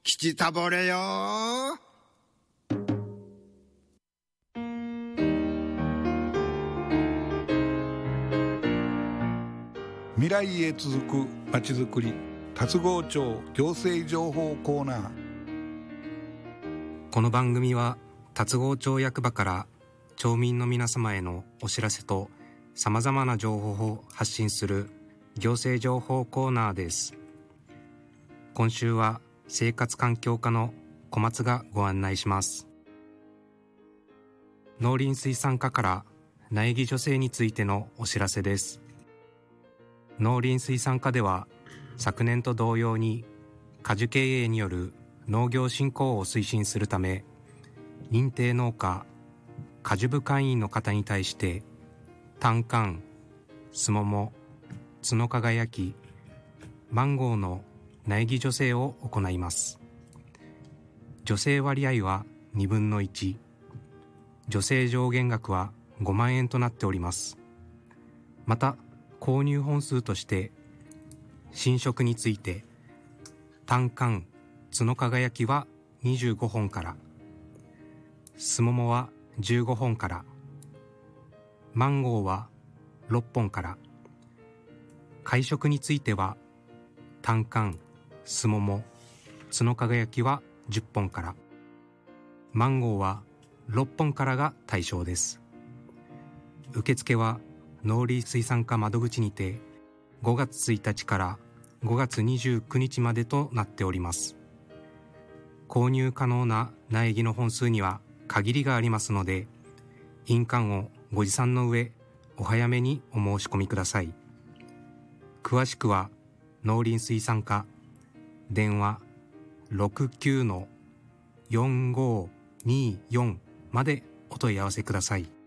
聞きたぼれよ。 未来へ続くまちづくり、龍郷町行政情報コーナー。 この番組は龍郷町役場から町民の皆様へのお知らせとさまざまな情報を発信する行政情報コーナーです。今週は生活環境課の小松がご案内します。農林水産課から苗木助成についてのお知らせです。農林水産課では昨年と同様に果樹経営による農業振興を推進するため、認定農家果樹部会員の方に対して単柑、すもも、角輝き、マンゴーの苗木助成を行います。助成割合は2分の1、助成上限額は5万円となっております。また購入本数として新色について単柑、角輝きは25本から、すももは15本から、マンゴーは6本から、会食については単柑、すもも、角輝きは10本から、マンゴーは6本からが対象です。受付は農林水産課窓口にて5月1日から5月29日までとなっております。購入可能な苗木の本数には限りがありますので、印鑑をご持参の上お早めにお申し込みください。詳しくは農林水産課電話 69-4524 までお問い合わせください。